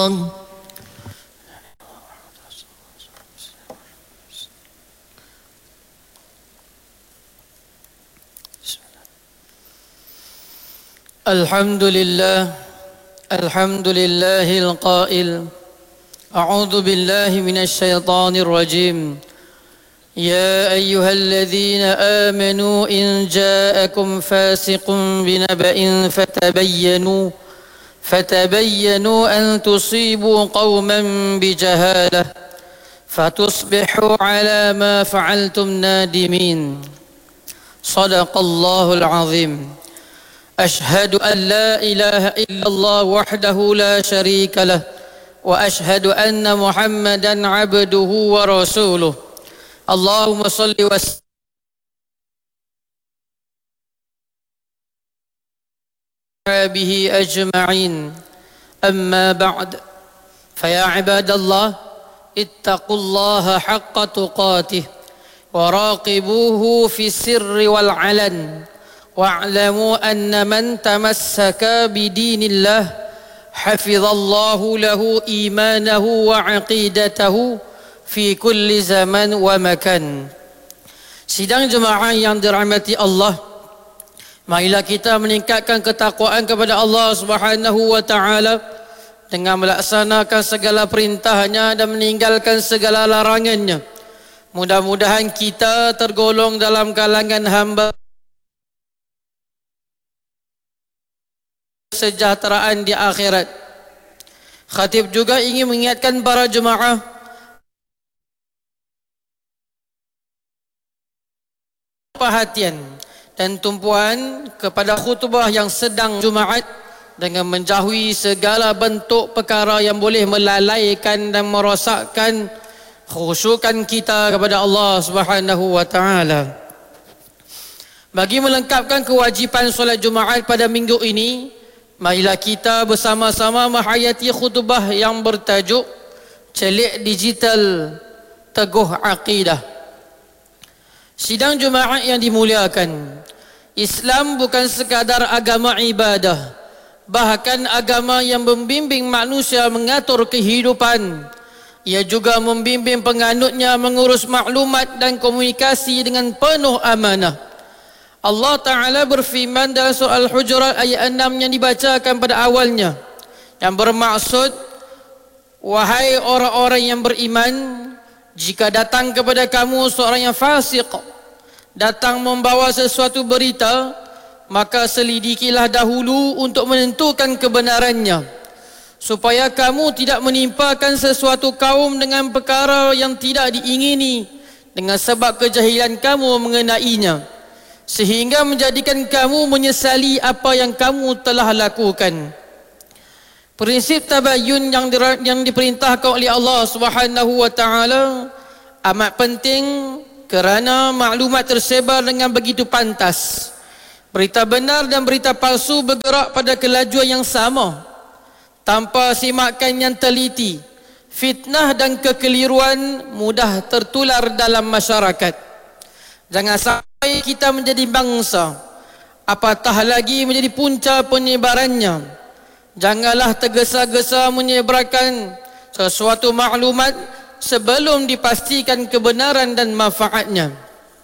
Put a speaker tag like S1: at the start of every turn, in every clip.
S1: Alhamdulillahil qail A'udzu billahi minasy syaithanir rajim Ya ayyuhalladzina amanu in ja'akum fasiqun binaba'in فتبينوا أن تصيبوا قوما بجهالة فتصبحوا على ما فعلتم نادمين صدق الله العظيم أشهد أن لا إله إلا الله وحده لا شريك له وأشهد أن محمدا عبده ورسوله اللهم صل وسلم به أجمعين أما بعد فيا عباد الله اتقوا الله حق تقاته وراقبوه في السر والعلن واعلموا أن من تمسك بدين الله حفظ الله له إيمانه وعقيدته في كل زمن ومكان. Sidang jemaah yang dirahmati Allah, marilah kita meningkatkan ketakwaan kepada Allah Subhanahu wa taala dengan melaksanakan segala perintahnya dan meninggalkan segala larangannya. Mudah-mudahan kita tergolong dalam kalangan hamba kesejahteraan di akhirat. Khatib juga ingin mengingatkan para jemaah perhatian dan tumpuan kepada khutbah yang sedang Jumaat dengan menjauhi segala bentuk perkara yang boleh melalaikan dan merosakkan khusyukan kita kepada Allah Subhanahu wa taala. Bagi melengkapkan kewajipan solat Jumaat pada minggu ini, marilah kita bersama-sama menghayati khutbah yang bertajuk Celik Digital Teguh Aqidah. Sidang Jumaat yang dimuliakan, Islam bukan sekadar agama ibadah, bahkan agama yang membimbing manusia mengatur kehidupan. Ia juga membimbing penganutnya mengurus maklumat dan komunikasi dengan penuh amanah. Allah Ta'ala berfirman dalam surah Al-Hujurat ayat 6 yang dibacakan pada awalnya, yang bermaksud, wahai orang-orang yang beriman, jika datang kepada kamu seorang yang fasik, datang membawa sesuatu berita, maka selidikilah dahulu untuk menentukan kebenarannya, supaya kamu tidak menimpakan sesuatu kaum dengan perkara yang tidak diingini dengan sebab kejahilan kamu mengenainya, sehingga menjadikan kamu menyesali apa yang kamu telah lakukan. Prinsip tabayyun yang diperintahkan oleh Allah Subhanahu wa taala amat penting kerana maklumat tersebar dengan begitu pantas. Berita benar dan berita palsu bergerak pada kelajuan yang sama tanpa simakan yang teliti. Fitnah dan kekeliruan mudah tertular dalam masyarakat. Jangan sampai kita menjadi bangsa, apatah lagi menjadi punca penyebarannya. Janganlah tergesa-gesa menyebarkan sesuatu maklumat sebelum dipastikan kebenaran dan manfaatnya.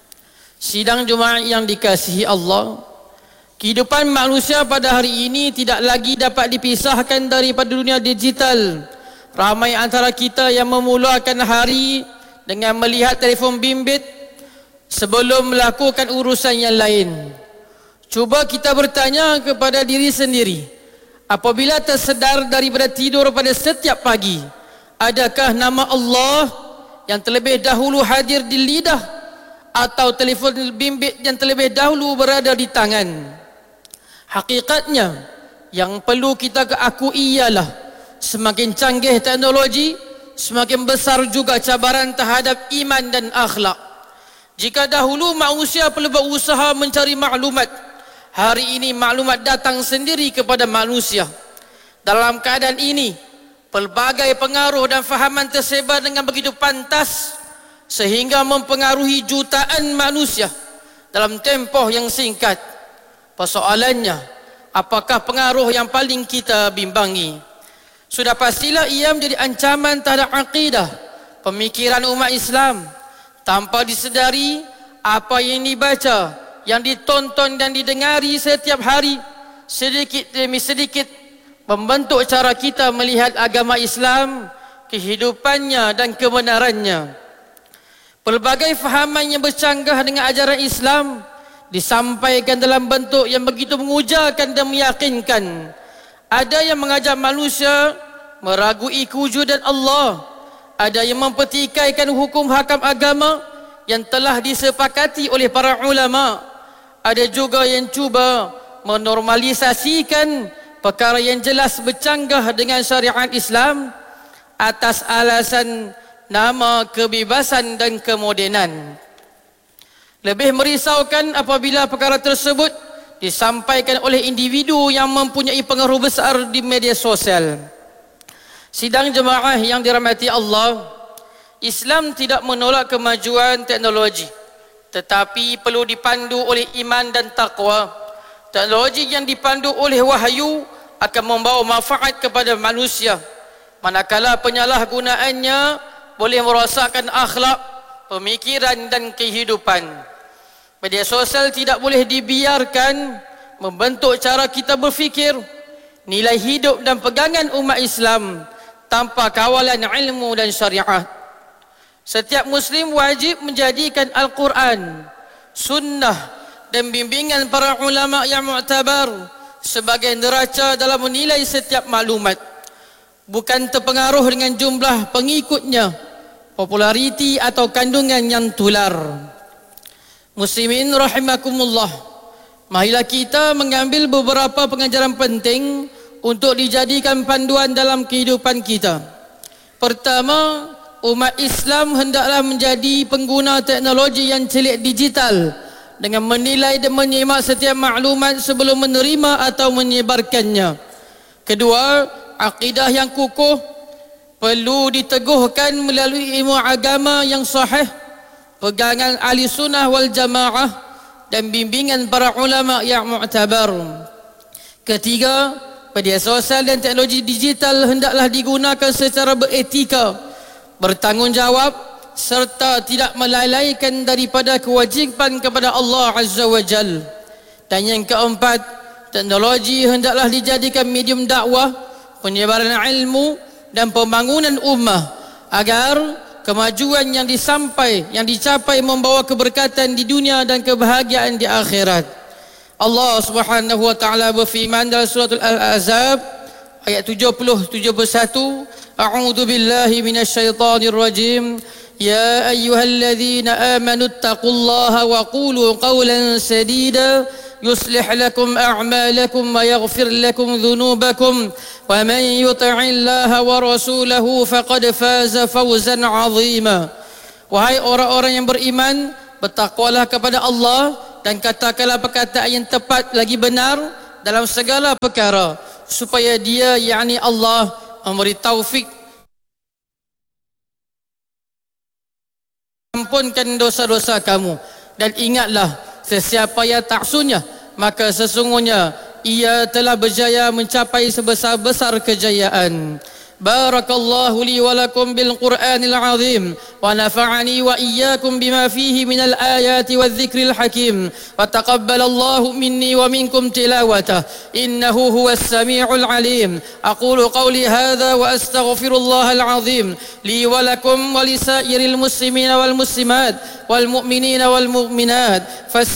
S1: Sidang Jumaat yang dikasihi Allah, kehidupan manusia pada hari ini tidak lagi dapat dipisahkan daripada dunia digital. Ramai antara kita yang memulakan hari dengan melihat telefon bimbit sebelum melakukan urusan yang lain. Cuba kita bertanya kepada diri sendiri, apabila tersedar daripada tidur pada setiap pagi, adakah nama Allah yang terlebih dahulu hadir di lidah atau telefon bimbit yang terlebih dahulu berada di tangan? Hakikatnya yang perlu kita akui ialah semakin canggih teknologi, semakin besar juga cabaran terhadap iman dan akhlak. Jika dahulu manusia perlu berusaha mencari maklumat, hari ini maklumat datang sendiri kepada manusia. Dalam keadaan ini, pelbagai pengaruh dan fahaman tersebar dengan begitu pantas sehingga mempengaruhi jutaan manusia dalam tempoh yang singkat. Persoalannya, apakah pengaruh yang paling kita bimbangi? Sudah pastilah ia menjadi ancaman terhadap akidah, pemikiran umat Islam. Tanpa disedari, apa yang dibaca, yang ditonton dan didengari setiap hari, sedikit demi sedikit membentuk cara kita melihat agama Islam, kehidupannya dan kebenarannya. Pelbagai fahaman yang bercanggah dengan ajaran Islam disampaikan dalam bentuk yang begitu mengujarkan dan meyakinkan. Ada yang mengajak manusia meragui kewujudan Allah, ada yang mempertikaikan hukum hakam agama yang telah disepakati oleh para ulama, ada juga yang cuba menormalisasikan perkara yang jelas bercanggah dengan syariat Islam atas alasan nama kebebasan dan kemodenan. Lebih merisaukan apabila perkara tersebut disampaikan oleh individu yang mempunyai pengaruh besar di media sosial. Sidang jemaah yang dirahmati Allah, Islam tidak menolak kemajuan teknologi, tetapi perlu dipandu oleh iman dan taqwa. Teknologi yang dipandu oleh wahyu akan membawa manfaat kepada manusia, manakala penyalahgunaannya boleh merosakkan akhlak, pemikiran dan kehidupan. Media sosial tidak boleh dibiarkan membentuk cara kita berfikir, nilai hidup dan pegangan umat Islam tanpa kawalan ilmu dan syariat. Setiap Muslim wajib menjadikan Al-Quran, Sunnah dan bimbingan para ulama yang mu'tabar sebagai neraca dalam menilai setiap maklumat, bukan terpengaruh dengan jumlah pengikutnya, populariti atau kandungan yang tular. Muslimin rahimakumullah, marilah kita mengambil beberapa pengajaran penting untuk dijadikan panduan dalam kehidupan kita. Pertama, umat Islam hendaklah menjadi pengguna teknologi yang celik digital dengan menilai dan menyimak setiap maklumat sebelum menerima atau menyebarkannya. Kedua, akidah yang kukuh perlu diteguhkan melalui ilmu agama yang sahih, pegangan ahli sunnah wal jamaah dan bimbingan para ulama yang mu'tabar. Ketiga, media sosial dan teknologi digital hendaklah digunakan secara beretika, bertanggungjawab serta tidak melalaikan daripada kewajipan kepada Allah Azza wa Jal. Dan yang keempat, teknologi hendaklah dijadikan medium dakwah, penyebaran ilmu dan pembangunan ummah agar kemajuan yang dicapai membawa keberkatan di dunia dan kebahagiaan di akhirat. Allah Subhanahu wa taala berfirman dalam surah Al-Ahzab ayat 70-71, A'udzu billahi minasyaitonir rajim. Ya ayyuhalladzina amanu taqullaha wa qulu qawlan sadida yuslih lakum a'malakum wa yaghfir lakum dhunubakum wa man yuti'illaha wa rasulahu faqad faza fawzan 'azima. Wahai orang-orang yang beriman, bertakwalah kepada Allah dan katakanlah perkataan yang tepat lagi benar dalam segala perkara, supaya Dia, yakni Allah, memberi taufik ampunkan dosa-dosa kamu. Dan ingatlah, sesiapa yang tak sunnah, maka sesungguhnya ia telah berjaya mencapai sebesar-besar kejayaan. Barakallahu li wa lakum bil Qur'anil azim wa nafa'ani wa iyyakum bima fihi minal ayati wadh-dhikril hakim wa taqabbalallahu minni wa minkum tilawatah innahu huwas samiul alim. Aqulu qawli hadha wa astaghfirullahal azim li wa lakum wa lisairil muslimina wal muslimat wal mu'minina wal mu'minat